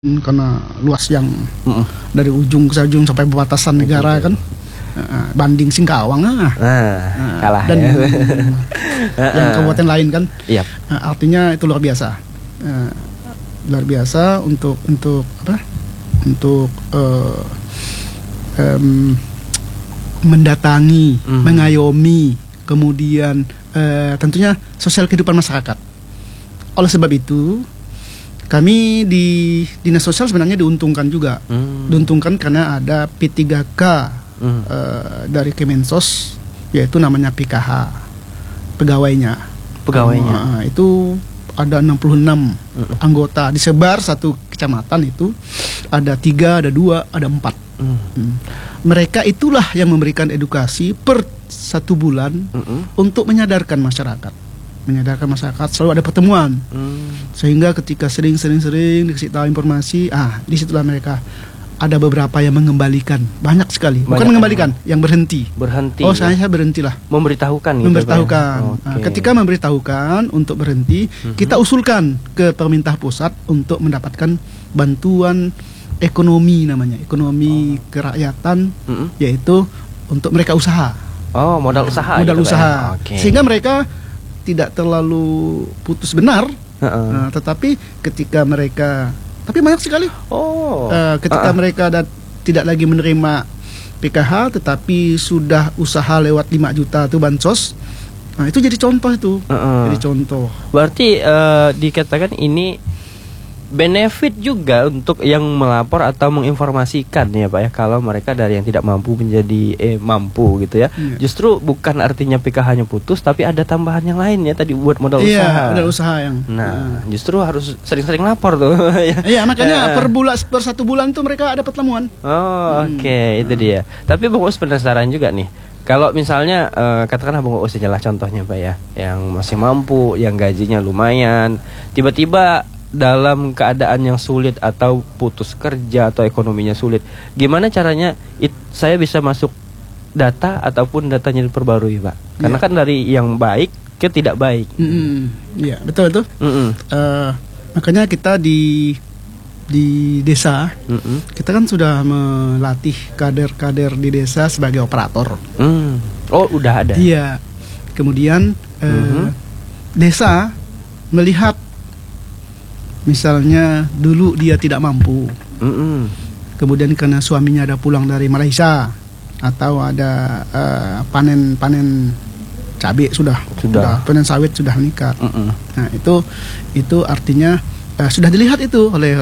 karena luas yang dari ujung ke ujung sampai perbatasan negara kan, banding Singkawang kalah dan ya. yang kabupaten lain kan. Yep. Artinya itu luar biasa, luar biasa untuk apa? Untuk mendatangi, mengayomi, kemudian tentunya sosial kehidupan masyarakat. Oleh sebab itu kami di Dinas Sosial sebenarnya diuntungkan juga. Diuntungkan karena ada P3K dari Kemensos, yaitu namanya PKH, pegawainya. Itu ada 66 anggota, disebar satu kecamatan itu. Ada 3, ada 2, ada 4. Mereka itulah yang memberikan edukasi per 1 bulan untuk menyadarkan masyarakat. Selalu ada pertemuan, sehingga ketika sering dikasih tahu informasi, disitulah mereka ada beberapa yang mengembalikan, banyak sekali. Bukan mengembalikan, yang berhenti. Oh, saya berhentilah. Memberitahukan. Okay. Ketika memberitahukan untuk berhenti, kita usulkan ke pemerintah pusat untuk mendapatkan bantuan ekonomi, namanya ekonomi kerakyatan, yaitu untuk mereka usaha. Oh, modal usaha. Okay. Sehingga mereka tidak terlalu putus benar, tetapi ketika mereka, tapi banyak sekali. Ketika mereka tidak lagi menerima PKH, tetapi sudah usaha lewat 5 juta itu bansos. Itu jadi contoh itu. Jadi contoh. Berarti dikatakan ini benefit juga untuk yang melapor atau menginformasikan ya Pak ya, kalau mereka dari yang tidak mampu menjadi mampu gitu ya. Justru bukan artinya PKH-nya putus, tapi ada tambahan yang lain ya tadi buat modal usaha. Modal usaha yang. Justru harus sering-sering lapor tuh. Iya, makanya per 1 bulan tuh mereka dapat lamuan. Oke, itu dia. Tapi Bung Uus penasaran juga nih. Kalau misalnya katakanlah Bung Uus adalah contohnya Pak ya, yang masih mampu, yang gajinya lumayan, tiba-tiba dalam keadaan yang sulit atau putus kerja atau ekonominya sulit, gimana caranya saya bisa masuk data ataupun datanya diperbarui Pak? Karena kan dari yang baik ke tidak baik. Iya, betul itu. Makanya kita di desa, kita kan sudah melatih kader-kader di desa sebagai operator. Oh, udah ada. Iya. Kemudian desa melihat, misalnya dulu dia tidak mampu, kemudian karena suaminya ada pulang dari Malaysia, atau ada panen cabai sudah panen sawit sudah meningkat. Nah itu artinya sudah dilihat itu oleh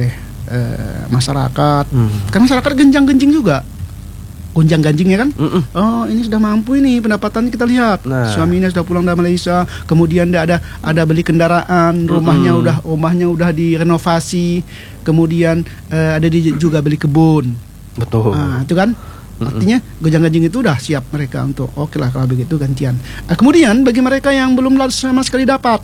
masyarakat. Karena masyarakat genjang-genjing juga, gonjang-ganjing ya kan. Oh, ini sudah mampu, ini pendapatan kita lihat. Suaminya sudah pulang dari Malaysia, kemudian dia ada beli kendaraan, rumahnya udah direnovasi, kemudian ada juga beli kebun. Betul. Itu kan artinya gonjang-ganjing itu udah siap mereka untuk oke lah kalau begitu gantian. Kemudian bagi mereka yang belum sama sekali dapat,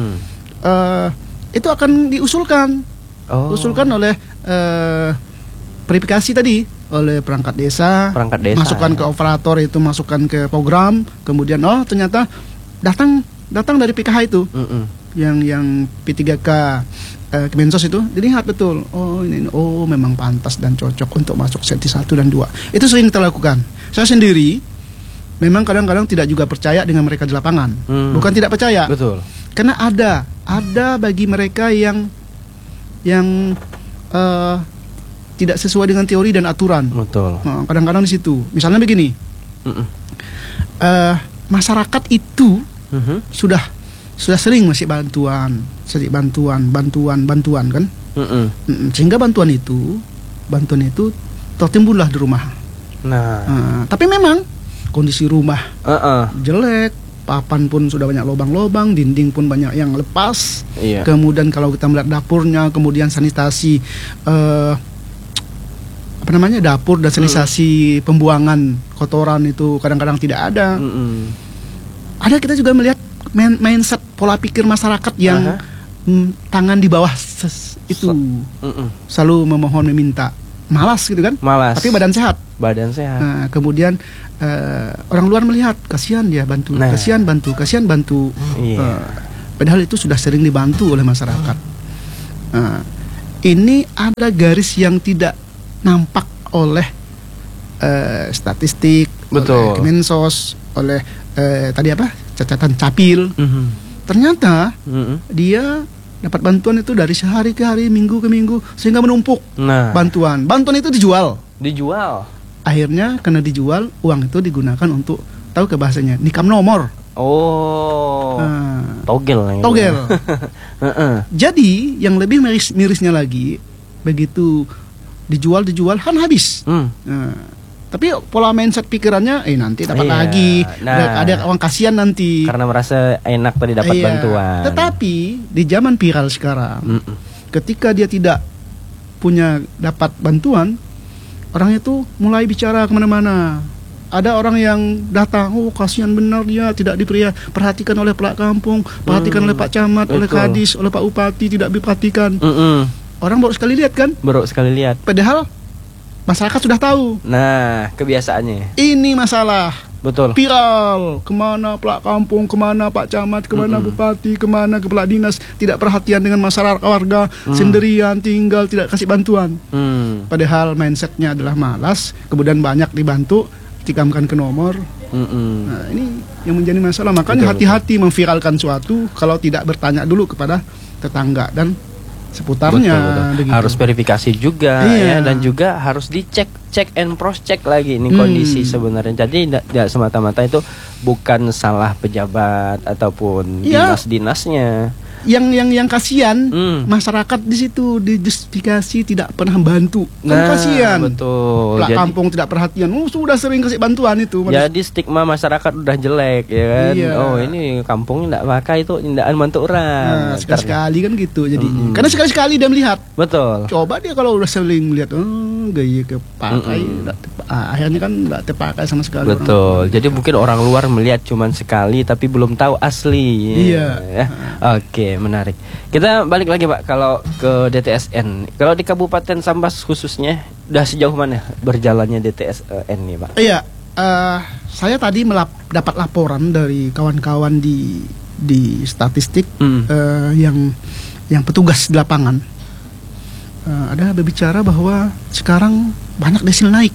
itu akan diusulkan oleh verifikasi tadi, oleh perangkat desa, masukkan ke operator, itu masukkan ke program, kemudian ternyata datang dari PKH itu, yang P3K Kemensos itu dilihat betul, ini memang pantas dan cocok untuk masuk seti 1 dan 2. Itu sering kita lakukan. Saya sendiri memang kadang-kadang tidak juga percaya dengan mereka di lapangan. Bukan tidak percaya. Betul. Karena ada bagi mereka yang tidak sesuai dengan teori dan aturan. Betul. Kadang-kadang di situ. Misalnya begini, masyarakat itu sudah sering masih bantuan kan. Sehingga bantuan itu tertimbullah di rumah. Tapi memang kondisi rumah jelek, papan pun sudah banyak lubang-lubang, dinding pun banyak yang lepas. Kemudian kalau kita melihat dapurnya, kemudian sanitasi dapur dan sanitasi pembuangan kotoran itu kadang-kadang tidak ada. Ada, kita juga melihat mindset pola pikir masyarakat yang tangan di bawah itu selalu memohon meminta, malas gitu kan, tapi badan sehat. Kemudian orang luar melihat, kasihan dia bantu, kasihan bantu. Padahal itu sudah sering dibantu oleh masyarakat. ini ada garis yang tidak nampak oleh statistik, Betul. oleh Kemensos, oleh tadi apa, catatan capil. Ternyata dia dapat bantuan itu dari sehari ke hari, minggu ke minggu, sehingga menumpuk Nah, bantuan itu dijual. Akhirnya karena dijual, uang itu digunakan untuk, tahu ke bahasanya, nikam nomor. Togel. Togel. Jadi yang lebih mirisnya lagi, begitu dijual kan habis. Tapi pola mindset pikirannya, nanti dapat lagi, ada uang kasihan nanti. Karena merasa enak tadi dapat bantuan. Tetapi di zaman viral sekarang, ketika dia tidak punya dapat bantuan, orang itu mulai bicara kemana-mana. Ada orang yang datang, kasihan benar dia tidak diperhatikan oleh pelak kampung, perhatikan oleh Pak Camat, oleh Kadis, oleh Pak Upati, tidak diperhatikan. Orang baru sekali lihat kan? Padahal masyarakat sudah tahu. Nah, kebiasaannya. Ini masalah. Betul. Viral. Kemana pelak kampung, kemana Pak Camat, kemana Bupati, kemana kepala dinas, tidak perhatian dengan masyarakat warga, sendirian tinggal, tidak kasih bantuan. Padahal mindsetnya adalah malas, kemudian banyak dibantu, tikamkan ke nomor. Nah, ini yang menjadi masalah. Makanya hati-hati memviralkan suatu kalau tidak bertanya dulu kepada tetangga dan seputarnya. Betul. Harus verifikasi juga ya, dan juga harus dicek, check and cross check lagi ini kondisi sebenarnya. Jadi tidak semata-mata itu bukan salah pejabat ataupun dinas-dinasnya. Yang kasihan masyarakat di situ, dijustifikasi tidak pernah bantu. Kasihan. Betul. Pelak kampung tidak perhatian. Sudah sering kasih bantuan itu. Jadi stigma masyarakat udah jelek ya kan. Ini kampungnya tidak pakai itu, tidak bantu orang. Sekali-sekali kan gitu jadinya. Karena sekali-sekali dia melihat. Betul. Coba dia kalau udah sering melihat, gaya kepakai, akhirnya kan tidak terpakai sama sekali. Betul. Jadi mungkin orang luar melihat cuman sekali tapi belum tahu asli. Oke, menarik. Kita balik lagi Pak, kalau ke DTSN. Kalau di Kabupaten Sambas khususnya, udah sejauh mana berjalannya DTSN nih Pak? Iya, saya tadi dapat laporan dari kawan-kawan di statistik yang petugas di lapangan. Ada berbicara bahwa sekarang banyak desil naik.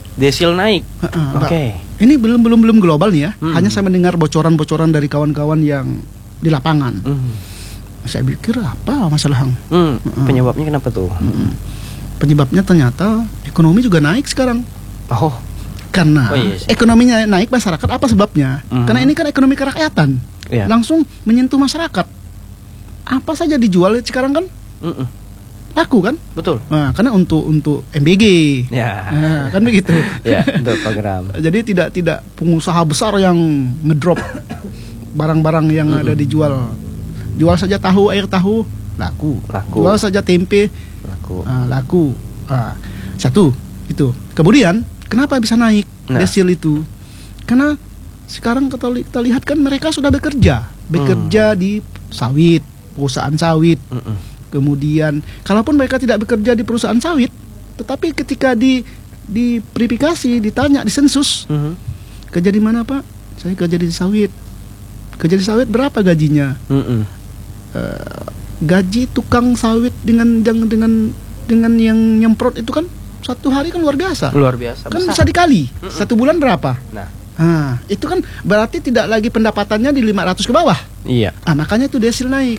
Oke. Ini belum global nih ya. Hanya saya mendengar bocoran-bocoran dari kawan-kawan yang di lapangan. Saya pikir apa masalah? Penyebabnya kenapa tuh? Penyebabnya ternyata ekonomi juga naik sekarang. Karena ekonominya naik masyarakat, apa sebabnya? Karena ini kan ekonomi kerakyatan. Langsung menyentuh masyarakat. Apa saja dijual sekarang kan? Laku kan? Betul. Nah, karena untuk MBG. Kan begitu. Untuk program. Jadi tidak pengusaha besar yang ngedrop barang-barang yang ada dijual. Jual saja tahu, air tahu, laku. Jual saja tempe, laku. Satu itu. Kemudian kenapa bisa naik desil itu? Karena sekarang kita lihat kan mereka sudah bekerja di sawit, perusahaan sawit. Kemudian kalaupun mereka tidak bekerja di perusahaan sawit, tetapi ketika di verifikasi, ditanya, disensus, kerja di mana Pak? Saya kerja di sawit. Kerja di sawit berapa gajinya? Gaji tukang sawit dengan yang nyemprot itu kan satu hari kan luar biasa. Kan besar. Bisa dikali. Satu bulan berapa? Nah, itu kan berarti tidak lagi pendapatannya di 500 ke bawah. Iya. Makanya itu desil naik.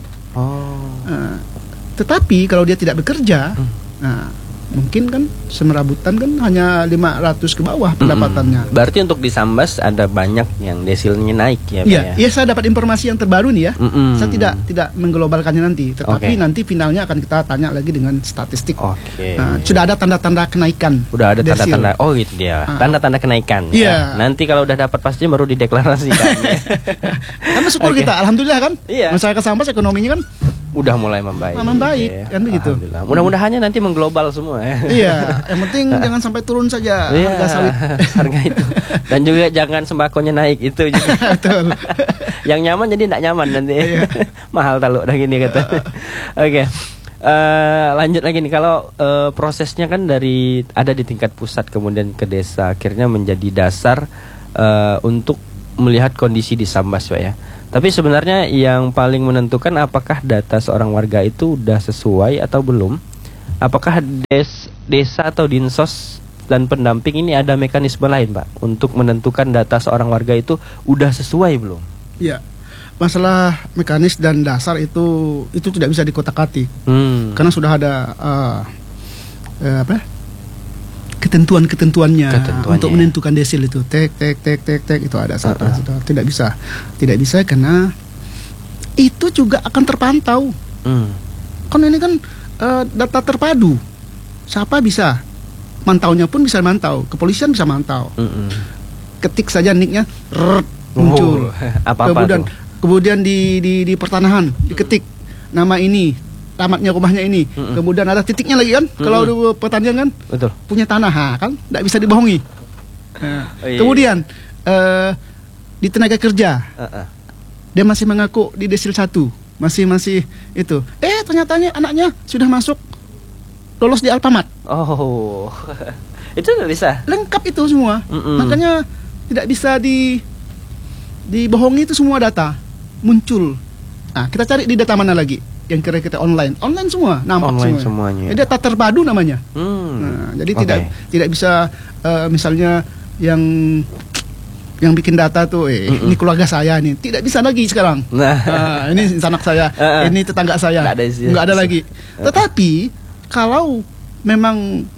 Tetapi kalau dia tidak bekerja, mungkin kan semerabutan kan hanya 500 ke bawah pendapatannya. Berarti untuk di Sambas ada banyak yang desilnya naik ya Pak? Iya, saya dapat informasi yang terbaru nih ya. Saya tidak mengglobalkannya nanti, tetapi nanti finalnya akan kita tanya lagi dengan statistik. Sudah ada tanda-tanda kenaikan. Udah ada tanda-tanda. Oh gitu dia. Tanda-tanda kenaikan. Iya. Nanti kalau udah dapat pasti baru dideklarasikan. Karena syukur kita, alhamdulillah kan. Iya. Masyarakat Sambas ekonominya kan udah mulai membaik. Kan begitu. Mudah-mudahannya nanti mengglobal semua ya. Iya, yang penting jangan sampai turun saja harga sawit. Harga itu. Dan juga jangan sembakonya naik itu juga. Betul. Yang nyaman jadi tidak nyaman nanti. Mahal talu udah gini kata. Oke. Lanjut lagi nih, kalau prosesnya kan ada di tingkat pusat kemudian ke desa, akhirnya menjadi dasar untuk melihat kondisi di Sambas Pak ya. Tapi sebenarnya yang paling menentukan apakah data seorang warga itu udah sesuai atau belum, apakah desa atau dinsos dan pendamping ini ada mekanisme lain, Pak, untuk menentukan data seorang warga itu udah sesuai belum? Ya, masalah mekanis dan dasar itu tidak bisa dikotak-katik, karena sudah ada ketentuannya untuk menentukan desil itu tek itu ada sudah tidak bisa karena itu juga akan terpantau. Kan ini kan data terpadu, siapa bisa mantaunya pun bisa mantau, kepolisian bisa mantau. Ketik saja nicknya muncul. Kemudian di pertanahan diketik nama ini, tamatnya rumahnya ini, kemudian ada titiknya lagi kan, kalau di pertanian kan, betul, punya tanah kan, tidak bisa dibohongi. Kemudian di tenaga kerja, dia masih mengaku di desil 1, masih itu, ternyata anaknya sudah masuk lolos di Alfamart. Oh, itu nggak bisa. Lengkap itu semua, makanya tidak bisa dibohongi, itu semua data muncul. Nah, kita cari di data mana lagi yang kira-kira online semua nampak semuanya. Jadi data terpadu namanya. Nah, jadi tidak bisa misalnya yang bikin data tuh ini keluarga saya nih, tidak bisa lagi sekarang. Ini anak saya, ini tetangga saya, nggak ada lagi. Tetapi kalau memang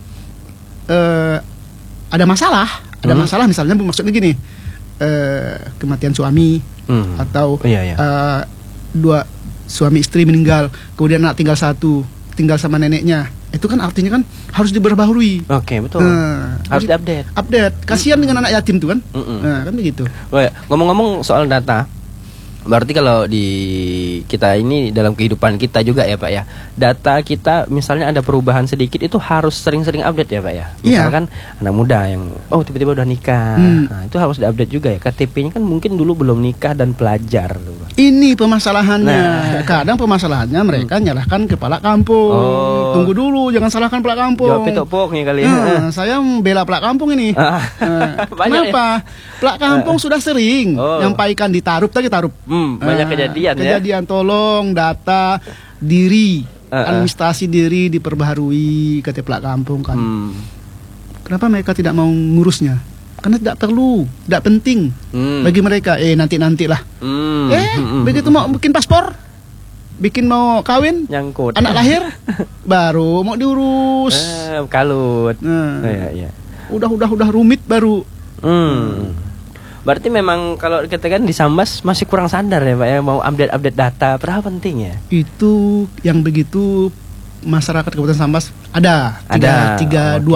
ada masalah misalnya maksudnya gini, kematian suami atau dua suami istri meninggal, kemudian anak tinggal 1, tinggal sama neneknya, itu kan artinya kan harus diperbaharui. Oke, betul. Harus update. Kasihan dengan anak yatim tuh kan. Kan begitu. Ngomong-ngomong soal data, berarti kalau di kita ini dalam kehidupan kita juga ya Pak ya, data kita misalnya ada perubahan sedikit itu harus sering-sering update ya Pak ya. Misalkan anak muda yang tiba-tiba udah nikah, nah itu harus diupdate juga ya. KTP-nya kan mungkin dulu belum nikah dan pelajar. Ini permasalahannya. Kadang permasalahannya mereka nyalahkan kepala kampung. Tunggu dulu, jangan salahkan kepala kampung. Jawab pitopok nih kali ya. Saya bela kepala kampung ini. Kenapa? Kepala kampung sudah sering nyampaikan ditaruh. Banyak kejadian tolong data diri, administrasi diri diperbaharui, kata pihak kampung kan. Kenapa mereka tidak mau ngurusnya? Karena tidak perlu, tidak penting bagi mereka. Nanti-nantilah. Begitu mau bikin paspor, mau kawin, nyangkut, anak lahir, baru mau diurus. Kalut. Udah rumit baru. Berarti memang kalau dikatakan di Sambas masih kurang sadar ya Pak ya, mau update data, berapa penting ya? Itu yang begitu masyarakat Kabupaten Sambas ada 25%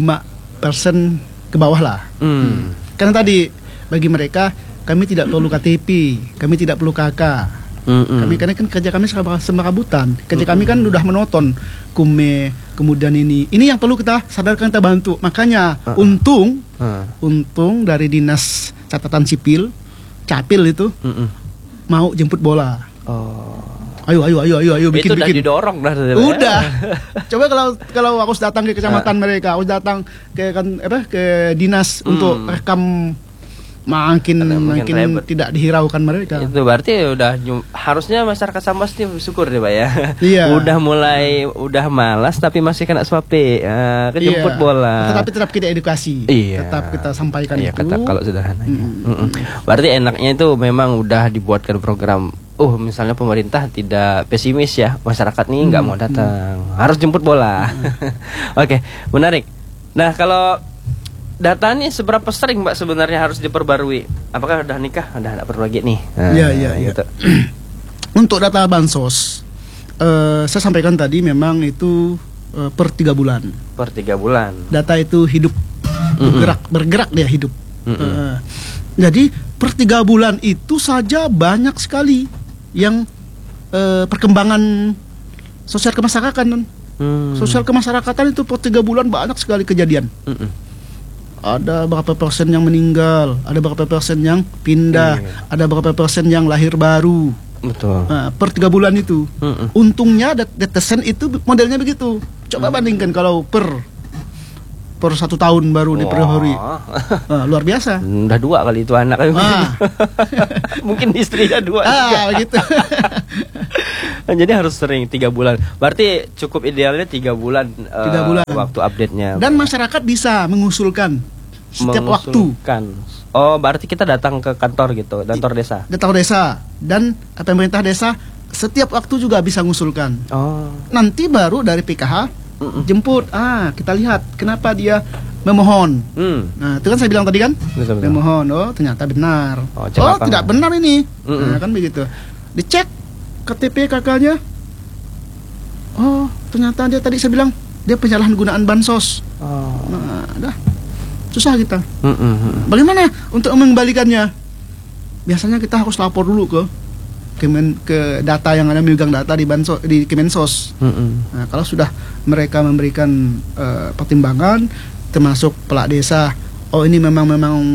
ke bawah lah. Karena tadi bagi mereka kami tidak perlu KTP, kami tidak perlu KK. Kami karena kan kerja kami semerabutan. Kerja kami kan udah menonton kume, kemudian ini yang perlu kita sadarkan, kita bantu. Makanya untung dari Dinas Catatan Sipil, Capil itu mau jemput bola. Ayo bikin. Itu udah didorong dah. Udah. Coba kalau harus datang ke kecamatan mereka, harus datang ke dinas untuk rekam, makin tidak dihiraukan mereka. Itu berarti harusnya masyarakat Sambas ini bersyukur deh Pak ya. Iya. udah malas tapi masih kena swape, kejemput bola. Tetapi tetap kita edukasi. Tetap kita sampaikan itu. Kalau sederhananya. Berarti enaknya itu memang udah dibuatkan program. Misalnya pemerintah tidak pesimis ya, masyarakat nih nggak mau datang, harus jemput bola. Oke, menarik. Nah kalau data ini seberapa sering Mbak sebenarnya harus diperbarui? Apakah udah nikah, udah nggak perlu lagi nih? Iya. Gitu. Untuk data bansos, saya sampaikan tadi memang itu per 3 bulan. Per 3 bulan. Data itu hidup, bergerak dia hidup. Jadi per 3 bulan itu saja banyak sekali yang perkembangan sosial kemasyarakatan. Sosial kemasyarakatan itu per 3 bulan banyak sekali kejadian. Ada berapa persen yang meninggal, ada berapa persen yang pindah, ada berapa persen yang lahir baru. Betul. Nah, per 3 bulan itu. Untungnya detesan itu modelnya begitu. Coba bandingkan kalau per 1 tahun baru diperbarui. Luar biasa. Udah 2 kali itu anak. Mungkin istrinya 2. Gitu. Jadi harus sering 3 bulan. Berarti cukup idealnya 3 bulan. 3 bulan. Waktu update-nya. Dan masyarakat bisa mengusulkan setiap waktu. Oh, berarti kita datang ke kantor gitu, kantor desa. Kantor desa dan pemerintah desa setiap waktu juga bisa mengusulkan. Oh. Nanti baru dari PKH jemput. Kita lihat kenapa dia memohon. Nah, itu kan saya bilang tadi kan, Betul. memohon. Oh, ternyata benar. Oh, Tidak benar ini. Nah, kan begitu. Dicek KTP kakaknya. Oh, ternyata dia tadi saya bilang dia penyalahgunaan bansos. Nah, dah susah kita. Bagaimana untuk mengembalikannya? Biasanya kita harus lapor dulu ke data yang ada memegang data di Kemensos. Nah, kalau sudah mereka memberikan pertimbangan, termasuk pelak desa, ini memang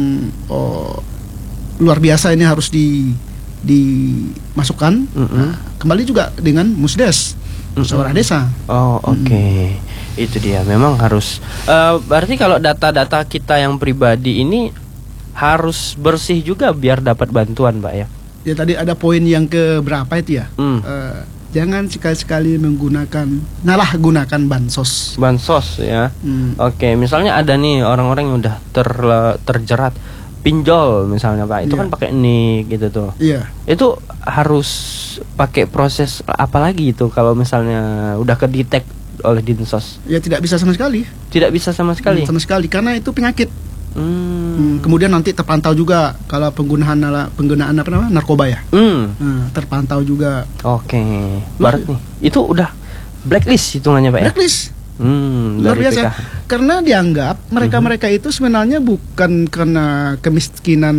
luar biasa, ini harus dimasukkan. Nah, kembali juga dengan Musdes, musyawarah desa. Oke. Itu dia, memang harus berarti kalau data-data kita yang pribadi ini harus bersih juga biar dapat bantuan, Pak ya. Ya, tadi ada poin yang ke berapa itu ya? Jangan sekali-sekali gunakan bansos. Bansos ya. Oke, misalnya ada nih orang-orang yang udah terjerat pinjol misalnya, Pak. Itu kan pakai nik gitu tuh. Iya. Itu harus pakai proses apa lagi itu kalau misalnya udah kedetek oleh Dinsos? Ya, tidak bisa sama sekali. Tidak bisa sama sekali. Sama sekali karena itu penyakit. Kemudian nanti terpantau juga kalau penggunaan narkoba ya. Terpantau juga. Oke. Berarti itu udah blacklist hitungannya, Pak ya. Blacklist. Luar biasa. Karena dianggap mereka itu sebenarnya bukan karena kemiskinan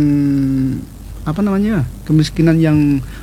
kemiskinan yang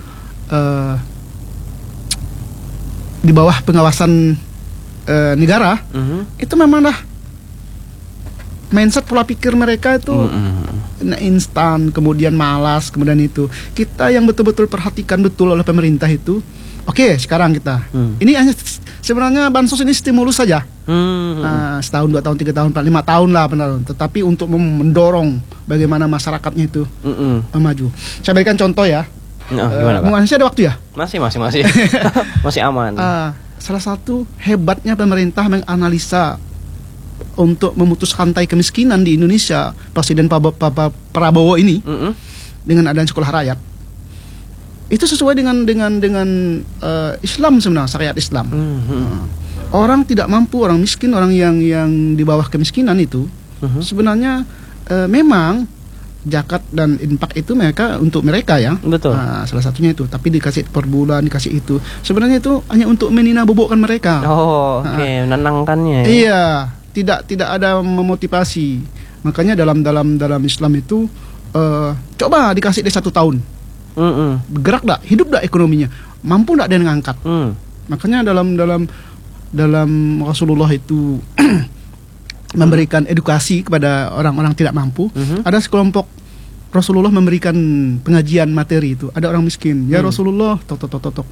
di bawah pengawasan negara. Itu memanglah mindset pola pikir mereka itu instan, kemudian malas, kemudian itu. Kita yang betul-betul perhatikan betul oleh pemerintah itu. Oke, sekarang kita. Ini hanya sebenarnya bansos ini stimulus saja. Setahun, 2 tahun, 3 tahun, 4, 5 tahun lah benar. Tetapi untuk mendorong bagaimana masyarakatnya itu maju. Saya berikan contoh ya. Gimana, Pak? Masih ada waktu ya? Masih. Masih aman. Salah satu hebatnya pemerintah menganalisa untuk memutus rantai kemiskinan di Indonesia, Presiden Prabowo ini dengan adanya sekolah rakyat itu sesuai dengan Islam sebenarnya, syariat Islam. Orang tidak mampu, orang miskin, orang yang di bawah kemiskinan itu sebenarnya memang zakat dan infak itu untuk mereka ya. Betul. Salah satunya itu, tapi dikasih per bulan, dikasih itu. Sebenarnya itu hanya untuk menina bobokkan mereka. Menenangkannya. Iya. Tidak ada memotivasi. Makanya dalam Islam itu coba dikasih dia 1 tahun. Bergerak dak, hidup dak ekonominya, mampu dak dia ngangkat. Makanya dalam Rasulullah itu memberikan edukasi kepada orang-orang tidak mampu. Ada sekelompok Rasulullah memberikan pengajian materi itu. Ada orang miskin, ya Rasulullah, tok.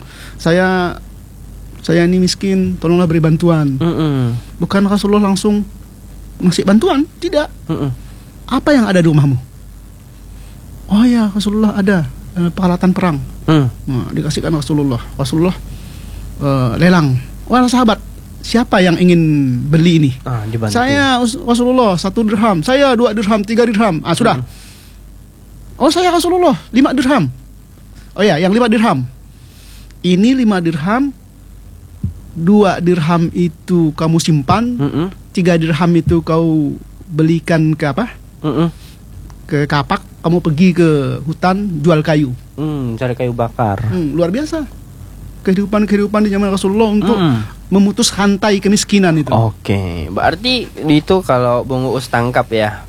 Saya ini miskin, tolonglah beri bantuan. Bukan Rasulullah langsung ngasih bantuan, tidak. Apa yang ada di rumahmu? Oh ya, Rasulullah ada peralatan perang. Nah, dikasihkan Rasulullah lelang. Wah, sahabat, siapa yang ingin beli ini? Saya Rasulullah 1 dirham, saya 2 dirham, 3 dirham. Sudah. Oh, saya Rasulullah 5 dirham. Oh ya, yang 5 dirham. Ini 5 dirham. 2 dirham itu kamu simpan, 3 dirham itu kau belikan ke apa? Ke kapak, kamu pergi ke hutan jual kayu. Cari kayu bakar. Luar biasa. Kehidupan di zaman Rasulullah untuk memutus rantai kemiskinan itu. Oke, berarti itu kalau Bung Uus tangkap ya.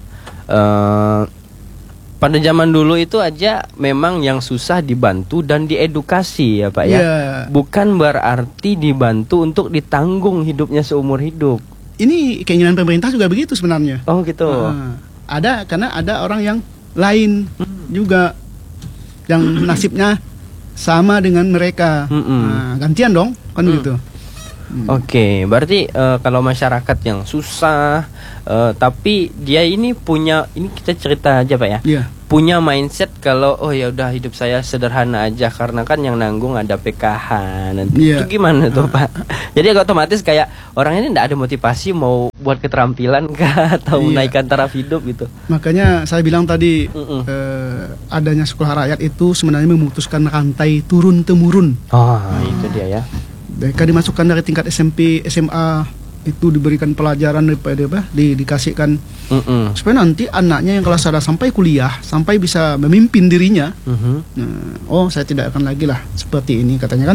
Pada zaman dulu itu aja memang yang susah dibantu dan diedukasi ya Pak ya. Bukan berarti dibantu untuk ditanggung hidupnya seumur hidup. Ini keinginan pemerintah juga begitu sebenarnya. Oh gitu. Ada, karena ada orang yang lain juga yang nasibnya sama dengan mereka. Gantian dong kan gitu. Oke, berarti kalau masyarakat yang susah, tapi dia ini punya, ini kita cerita aja Pak ya, punya mindset kalau oh ya udah hidup saya sederhana aja karena kan yang nanggung ada PKH nanti. Iya. Itu gimana tuh Pak? Jadi otomatis kayak orang ini tidak ada motivasi mau buat keterampilan kah atau Iya. menaikkan taraf hidup gitu. Makanya saya bilang tadi adanya sekolah rakyat itu sebenarnya memutuskan rantai turun temurun. Oh, itu dia ya. Mereka dimasukkan dari tingkat SMP, SMA, itu diberikan pelajaran daripada dikasihkan supaya nanti anaknya yang kelas 1 sampai kuliah sampai bisa memimpin dirinya. Oh, saya tidak akan lagi lah seperti ini katanya kan.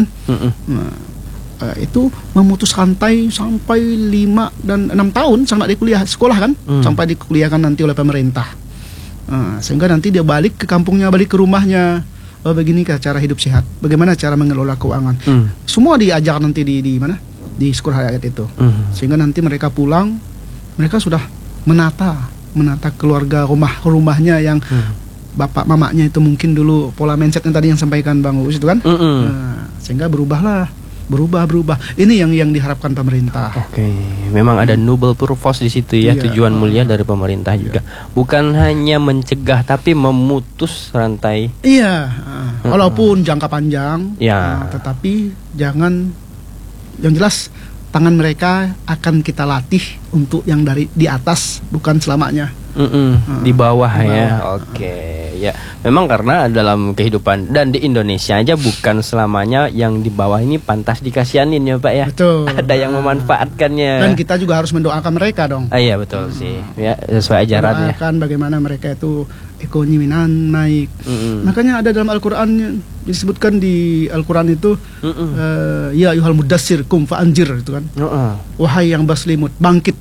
Itu memutus rantai sampai 5 dan 6 tahun sampai di kuliah sekolah kan, sampai dikuliahkan nanti oleh pemerintah. Sehingga nanti dia balik ke kampungnya, balik ke rumahnya. Oh, begini cara hidup sehat, bagaimana cara mengelola keuangan. Semua diajar nanti di mana? Di sekolah rakyat itu. Sehingga nanti mereka pulang, mereka sudah menata keluarga rumahnya yang bapak mamanya itu mungkin dulu pola mindsetnya tadi yang sampaikan Bang Uus itu kan. Sehingga berubah. Ini yang diharapkan pemerintah. Oke, memang ada noble purpose di situ ya, Iya. tujuan mulia dari pemerintah juga. Bukan hanya mencegah tapi memutus rantai. Iya, walaupun jangka panjang, Ya. tetapi jangan, yang jelas tangan mereka akan kita latih untuk yang dari di atas, bukan selamanya. Di bawah Di ya. bawah. Oke, ya. Memang karena dalam kehidupan dan di Indonesia aja bukan selamanya yang di bawah ini pantas dikasihanin ya Pak ya. Betul. Ada yang memanfaatkannya. Dan kita juga harus mendoakan mereka dong. Iya betul sih. Ya sesuai ajarannya. Mendoakan bagaimana mereka itu ekonominya naik. Makanya ada dalam Al-Qur'an disebutkan di Al-Qur'an itu ya ayyuhal mudassir kum fa'anjir itu kan. Wahai yang berselimut, bangkit.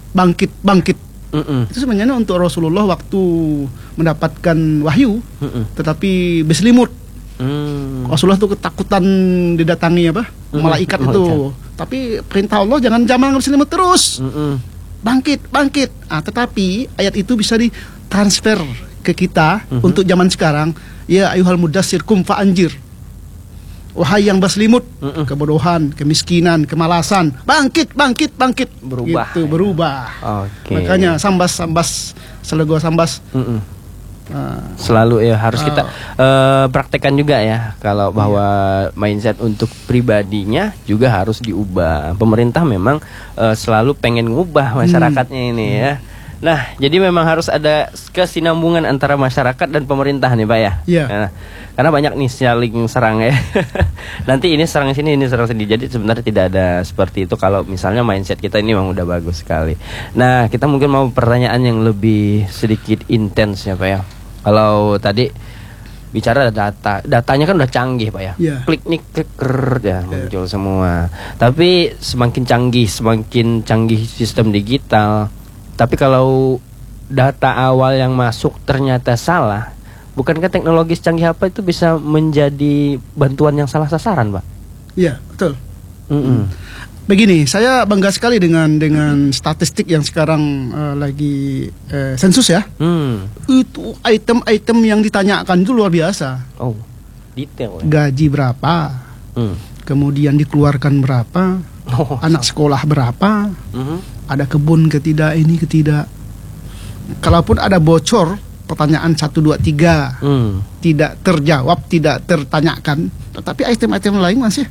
Itu sebenarnya untuk Rasulullah waktu mendapatkan wahyu, tetapi berselimut. Rasulullah itu ketakutan didatangi malaikat itu. Tapi perintah Allah jangan berselimut terus. Bangkit. Tetapi ayat itu bisa ditransfer ke kita untuk zaman sekarang. Ya ayyuhal mudassir kum fa'anjir. Wahai yang berselimut, kebodohan, kemiskinan, kemalasan, bangkit. Berubah. Gitu, berubah. Oke. Makanya sambas, selego sambas. Selalu ya harus kita praktekkan juga ya kalau bahwa mindset untuk pribadinya juga harus diubah. Pemerintah memang selalu pengen ngubah masyarakatnya ini ya. Nah, jadi memang harus ada kesinambungan antara masyarakat dan pemerintah nih Pak ya. Iya. Nah, karena banyak nih saling serang ya. Nanti ini serang sini, ini serang sini. Jadi sebenarnya tidak ada seperti itu kalau misalnya mindset kita ini memang udah bagus sekali. Nah, kita mungkin mau pertanyaan yang lebih sedikit intens ya Pak ya. Kalau tadi bicara datanya kan udah canggih Pak ya. Iya. Klik nih ya muncul semua. Tapi semakin canggih sistem digital. Tapi kalau data awal yang masuk ternyata salah, bukankah teknologi canggih apa itu bisa menjadi bantuan yang salah sasaran, Pak? Iya, betul. Begini, saya bangga sekali dengan statistik yang sekarang lagi sensus ya. Itu item-item yang ditanyakan itu luar biasa. Oh, detail. Ya? Gaji berapa? Kemudian dikeluarkan berapa? Anak sekolah berapa? Ada kebun ketidak, ini ketidak. Kalaupun ada bocor pertanyaan 1, 2, 3 tidak terjawab, tidak tertanyakan, tetapi item-item lain masih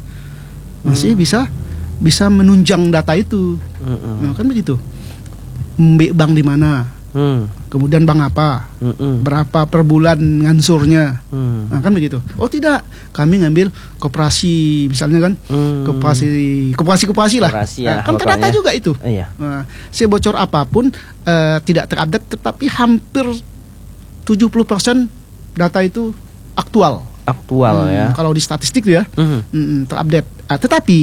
bisa menunjang data itu. Nah, kan begitu. Bank di mana? Kemudian bank apa? Berapa per bulan ngansurnya? Nah, kan begitu. Oh tidak, kami ngambil koperasi misalnya kan, koperasi lah. Nah, kan terdata juga itu. Iya. Nah, sebocor apapun tidak terupdate, tetapi hampir 70% data itu aktual. Ya. Kalau di statistik ya, terupdate. Tetapi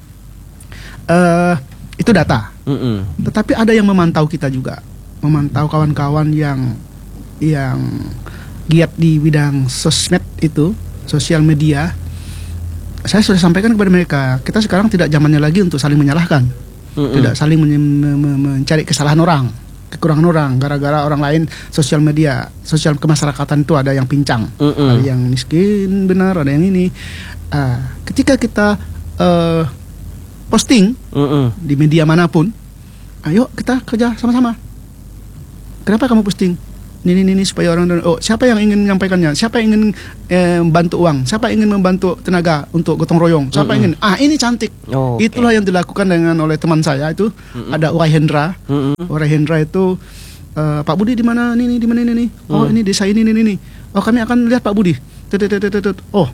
itu data. Tetapi ada yang memantau kita juga. Memantau kawan-kawan yang giat di bidang sosmed itu, sosial media. Saya sudah sampaikan kepada mereka, kita sekarang tidak zamannya lagi untuk saling menyalahkan, tidak saling mencari kesalahan orang, kekurangan orang, gara-gara orang lain sosial media, sosial kemasyarakatan itu ada yang pincang, ada yang miskin benar, ada yang ini. Ketika kita posting di media manapun, ayo kita kerja sama-sama. Kenapa kamu posting? ini supaya orang, oh siapa yang ingin menyampaikannya, siapa yang ingin bantu uang, siapa yang ingin membantu tenaga untuk gotong royong, siapa yang ingin, ini cantik. Itulah yang dilakukan oleh teman saya itu, ada Urai Hendra. Urai Hendra itu, Pak Budi di mana ini, di mana ini, oh ini desa ini, oh kami akan lihat Pak Budi, oh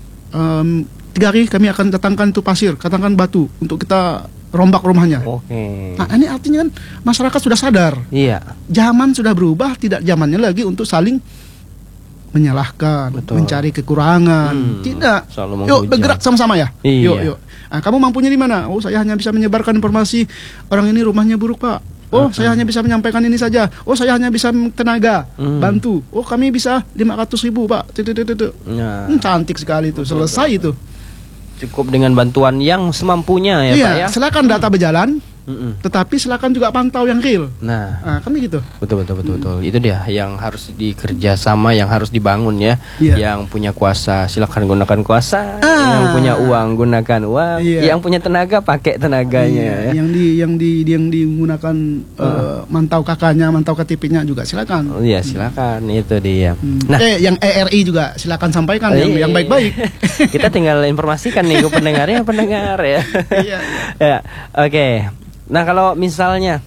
3 hari kami akan datangkan itu pasir, katakan batu untuk kita rombak rumahnya. Nah ini artinya kan masyarakat sudah sadar. Iya. Zaman sudah berubah, tidak zamannya lagi untuk saling menyalahkan, mencari kekurangan. Tidak. Yuk bergerak sama-sama ya. Iya. Yuk. Nah, kamu mampunya di mana? Oh saya hanya bisa menyebarkan informasi orang ini rumahnya buruk Pak. Oh saya hanya bisa menyampaikan ini saja. Oh saya hanya bisa tenaga bantu. Oh kami bisa 500.000 Pak. Cantik sekali itu. Selesai itu. Cukup dengan bantuan yang semampunya ya Pak ya. Silakan data berjalan, tetapi silakan juga pantau yang real. Nah kan gitu. Betul. Itu dia yang harus dikerja sama, yang harus dibangun ya. Yang punya kuasa silakan gunakan kuasa, yang punya uang gunakan uang, yang punya tenaga pakai tenaganya. Ya. Yang digunakan mantau kakaknya, mantau KTP-nya juga silakan. Oh iya silakan, itu dia. Nah, yang ERI juga silakan sampaikan yang baik-baik. Kita tinggal informasikan nih ke pendengar ya. Ya, oke. Nah kalau misalnya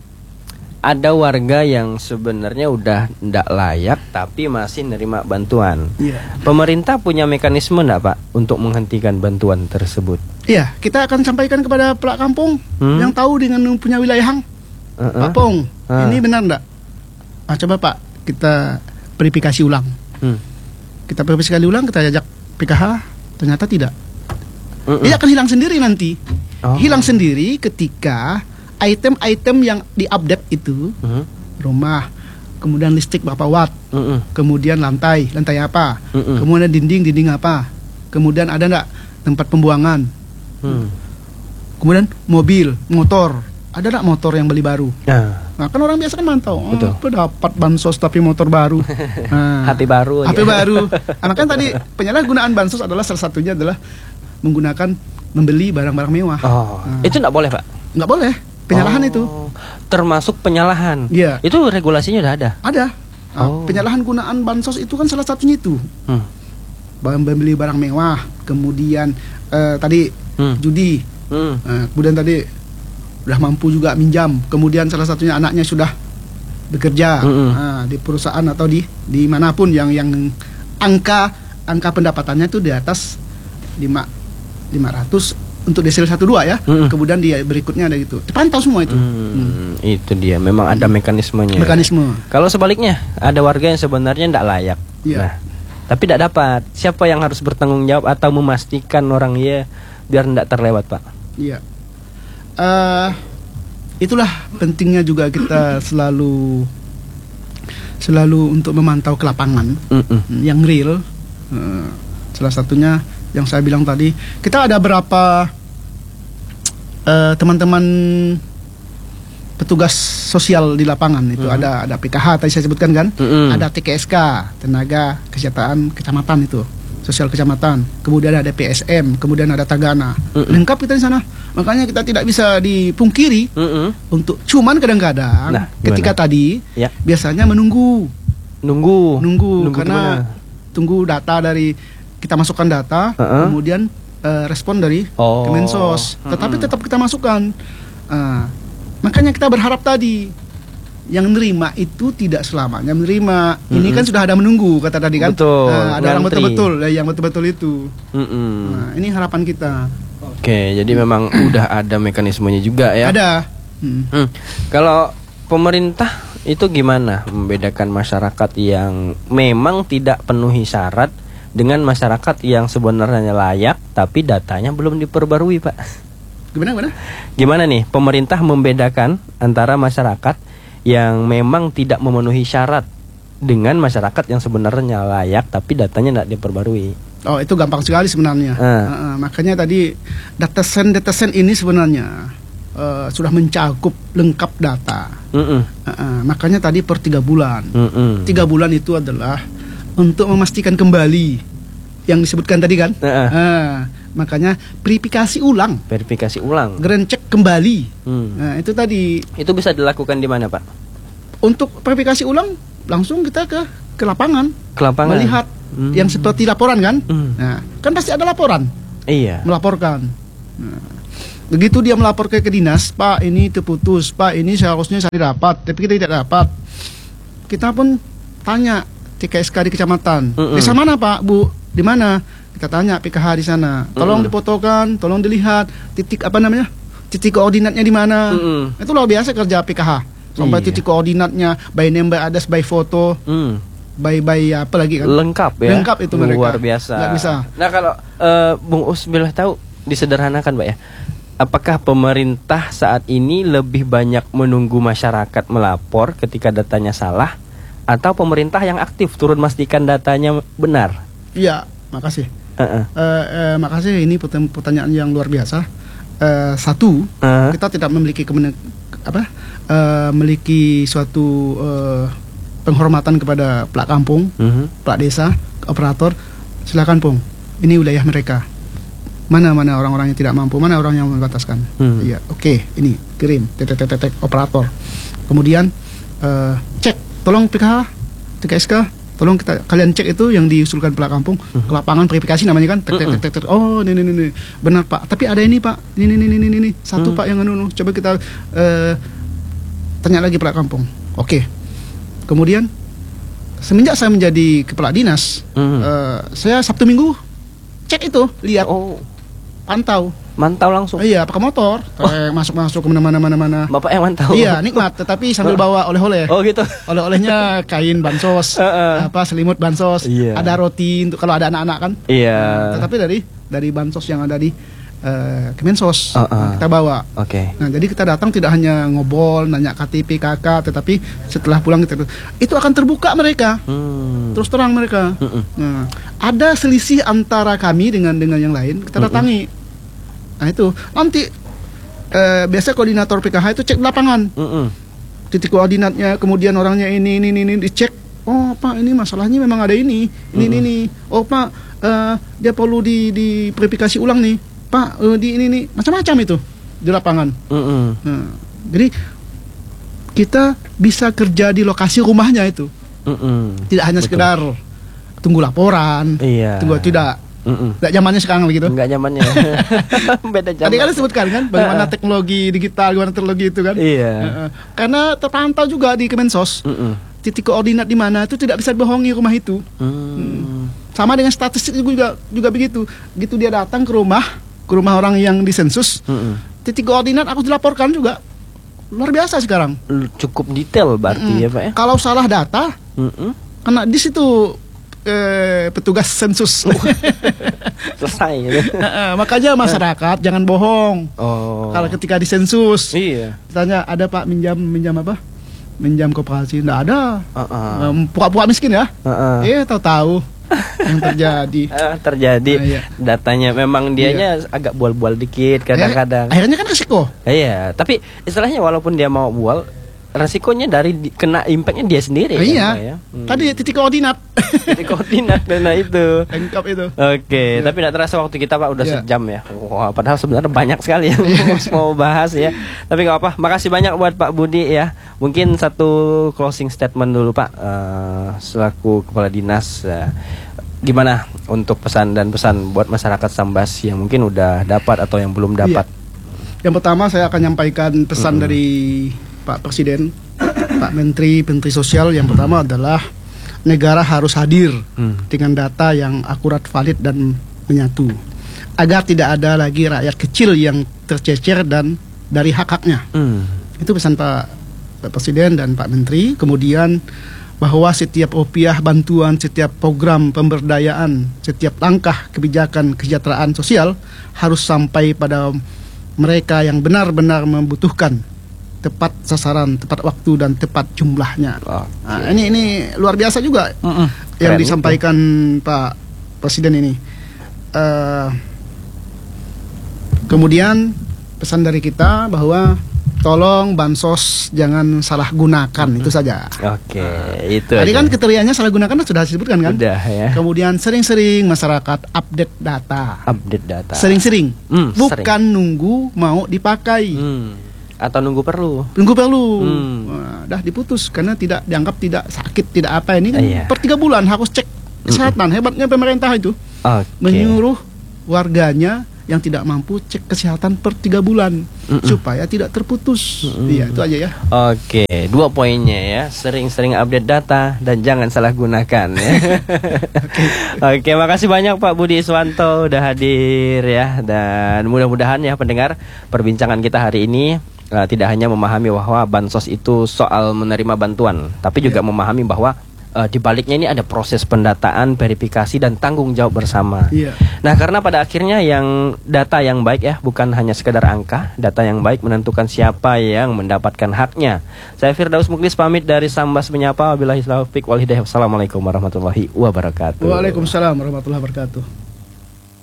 ada warga yang sebenarnya udah tidak layak tapi masih nerima bantuan, pemerintah punya mekanisme enggak Pak untuk menghentikan bantuan tersebut? Iya, kita akan sampaikan kepada pelak kampung yang tahu dengan punya wilayah hang. Pak Pong, ini benar enggak? Coba Pak, kita verifikasi ulang. Kita verifikasi ulang, kita ajak PKH, ternyata tidak. Dia akan hilang sendiri nanti. Hilang sendiri ketika item-item yang diupdate itu, rumah, kemudian listrik berapa watt, kemudian lantai apa, kemudian dinding apa, kemudian ada enggak tempat pembuangan, kemudian mobil, motor, ada enggak motor yang beli baru. Nah kan orang biasa kan mantau, dapat bansos tapi motor baru, HP baru. Nah, kan tadi penyalahgunaan bansos adalah salah satunya adalah menggunakan membeli barang-barang mewah. Itu enggak boleh Pak? Enggak boleh. Penyalahan itu termasuk penyalahan. Iya. Itu regulasinya udah ada. Ada. Penyalahan gunaan bansos itu kan salah satunya itu. Membeli barang mewah, kemudian tadi judi, kemudian tadi udah mampu juga minjam, kemudian salah satunya anaknya sudah bekerja di perusahaan atau di manapun yang angka pendapatannya itu di atas 500 untuk desil 1-2 ya. Kemudian dia berikutnya ada gitu. Dipantau semua itu. Itu dia, memang ada mekanismenya. Kalau sebaliknya, ada warga yang sebenarnya tidak layak. Nah, tapi tidak dapat. Siapa yang harus bertanggung jawab atau memastikan orang biar tidak terlewat, Pak? Iya. Itulah pentingnya juga kita selalu untuk memantau ke lapangan yang real. Salah satunya yang saya bilang tadi, kita ada berapa teman-teman petugas sosial di lapangan itu ada PKH tadi saya sebutkan kan, ada TKSK, tenaga kesejahteraan kecamatan itu, sosial kecamatan, kemudian ada PSM, kemudian ada Tagana, lengkap kita di sana. Makanya kita tidak bisa dipungkiri untuk cuman kadang-kadang ketika tadi biasanya menunggu karena tunggu data dari kita masukkan data, kemudian respon dari Kemensos. Tetapi tetap kita masukkan. Makanya kita berharap tadi yang menerima itu tidak selamanya menerima. Ini kan sudah ada menunggu kata tadi kan. Ada orang betul-betul yang betul-betul itu. Nah, ini harapan kita. Oke, jadi memang udah ada mekanismenya juga ya. Ada. Kalau pemerintah itu gimana membedakan masyarakat yang memang tidak penuhi syarat dengan masyarakat yang sebenarnya layak tapi datanya belum diperbarui, Pak? Gimana nih pemerintah membedakan antara masyarakat yang memang tidak memenuhi syarat dengan masyarakat yang sebenarnya layak tapi datanya tidak diperbarui? Oh, itu gampang sekali sebenarnya. Makanya tadi datasen ini sebenarnya sudah mencakup lengkap data. Makanya tadi per 3 bulan. 3 bulan itu adalah untuk memastikan kembali yang disebutkan tadi kan. Makanya verifikasi ulang, grand check kembali. Nah, itu tadi. Itu bisa dilakukan di mana, Pak? Untuk verifikasi ulang langsung kita ke lapangan, Ke lapangan. melihat yang seperti laporan kan. Nah, kan pasti ada laporan. Iya. Melaporkan. Nah, begitu dia melapor ke dinas, Pak ini terputus, Pak ini seharusnya saya dapat, tapi kita tidak dapat. Kita pun tanya TKSK di kecamatan, desa mana Pak, Bu, di mana? Kita tanya PKH di sana, tolong difotokan, tolong dilihat titik titik koordinatnya di mana. Itu luar biasa kerja PKH. Sampai titik koordinatnya, by name, by address, by foto, by apa lagi kan? Lengkap ya. Lengkap itu mereka. Luar biasa. Nggak bisa. Nah kalau Bung Us bila tahu disederhanakan Pak ya, apakah pemerintah saat ini lebih banyak menunggu masyarakat melapor ketika datanya salah, atau pemerintah yang aktif turun memastikan datanya benar? Iya, makasih. Makasih, ini pertanyaan yang luar biasa. Satu, kita tidak memiliki memiliki suatu penghormatan kepada pelak kampung, pelak desa, operator. Silakan Pung, ini wilayah mereka. Mana orang-orang yang tidak mampu, mana orang yang membataskan. Iya, oke, ini kirim tetek operator. Kemudian cek, tolong PKH, TKSK, tolong kalian cek itu yang diusulkan pelak kampung ke lapangan verifikasi namanya kan. Tek. Oh, ini benar Pak. Tapi ada ini Pak, ini satu Pak yang coba kita tanya lagi pelak kampung. Oke. Kemudian semenjak saya menjadi kepala dinas, saya Sabtu Minggu cek itu, lihat, mantau langsung. Iya, pakai motor, masuk ke mana. Bapak yang mantau. Iya, nikmat, tetapi sambil bawa oleh-oleh. Oh gitu. Oleh-olehnya kain bansos, selimut bansos, ada roti untuk kalau ada anak-anak kan. Iya. Tetapi dari bansos yang ada di Kemensos kita bawa. Oke. Nah, jadi kita datang tidak hanya ngobrol, nanya KTP, KK, tetapi setelah pulang itu akan terbuka mereka, terus terang mereka. Nah, ada selisih antara kami dengan yang lain, kita datangi. Nah itu nanti biasa koordinator PKH itu cek lapangan, titik koordinatnya, kemudian orangnya ini dicek. Oh Pak, ini masalahnya memang ada ini. Oh Pak, dia perlu di verifikasi ulang nih. Pak, di ini macam-macam itu di lapangan. Nah, jadi kita bisa kerja di lokasi rumahnya itu, tidak hanya sekedar tunggu laporan. Tunggu tidak. Nggak zamannya sekarang begitu. Nggak zamannya. Beda zaman. Tadi kan disebutkan kan bagaimana teknologi digital, bagaimana teknologi itu kan. Iya. Karena terpantau juga di Kemensos. Titik koordinat di mana itu tidak bisa dibohongi rumah itu. Sama dengan statistik juga begitu. Gitu dia datang ke rumah orang yang disensus, titik koordinat aku dilaporkan juga. Luar biasa sekarang. Cukup detail berarti ya Pak ya. Kalau salah data, karena di situ petugas sensus. Selesai gitu. Makanya masyarakat jangan bohong. Kalau ketika disensus, tanya ada Pak minjam apa? Minjam koperasi, enggak ada. Pura-pura miskin ya. Tahu-tahu yang terjadi. Datanya memang dianya agak bual-bual dikit kadang-kadang. Akhirnya kan resiko. Iya, tapi istilahnya walaupun dia mau bual, resikonya dari kena impactnya dia sendiri. Iya. Tadi titik koordinat. Titik koordinat nah itu. Lengkap itu. Oke, tapi tidak terasa waktu kita Pak udah sejam ya. Wah, padahal sebenarnya banyak sekali yang mau bahas ya. Tapi nggak apa. Makasih banyak buat Pak Budi ya. Mungkin satu closing statement dulu Pak selaku kepala dinas. Gimana untuk pesan buat masyarakat Sambas yang mungkin udah dapat atau yang belum dapat? Yang pertama saya akan nyampaikan pesan dari Pak Presiden, Pak Menteri Sosial. Yang pertama adalah negara harus hadir dengan data yang akurat, valid dan menyatu, agar tidak ada lagi rakyat kecil yang tercecer dan dari hak-haknya. Itu pesan Pak Presiden dan Pak Menteri. Kemudian bahwa setiap rupiah bantuan, setiap program pemberdayaan, setiap langkah kebijakan kesejahteraan sosial harus sampai pada mereka yang benar-benar membutuhkan, tepat sasaran, tepat waktu dan tepat jumlahnya. Nah, ini luar biasa juga yang disampaikan Pak Presiden ini. Kemudian pesan dari kita bahwa tolong bansos jangan salah gunakan, itu saja. Oke, itu. Tadi kan kriterianya salah gunakan sudah disebutkan kan? Udah ya. Kemudian sering-sering masyarakat update data. Update data. Sering-sering. Bukan nunggu mau dipakai. atau nunggu perlu? Nunggu perlu. Wah, dah diputus karena tidak dianggap tidak sakit, tidak apa ini kan per 3 bulan harus cek kesehatan. Hebatnya pemerintah itu menyuruh warganya yang tidak mampu cek kesehatan per 3 bulan supaya tidak terputus. Iya, itu aja ya. Oke, 2 poinnya ya. Sering-sering update data dan jangan salah gunakan ya. Oke, makasih banyak Pak Budi Iswanto udah hadir ya, dan mudah-mudahan ya pendengar perbincangan kita hari ini tidak hanya memahami bahwa bansos itu soal menerima bantuan, tapi juga memahami bahwa di baliknya ini ada proses pendataan, verifikasi dan tanggung jawab bersama. Nah, karena pada akhirnya yang data yang baik ya bukan hanya sekedar angka, data yang baik menentukan siapa yang mendapatkan haknya. Saya Firdaus Muklis pamit dari Sambas Menyapa. Wabillahi taufiq wal hidayah. Wassalamualaikum warahmatullahi wabarakatuh. Waalaikumsalam warahmatullahi wabarakatuh.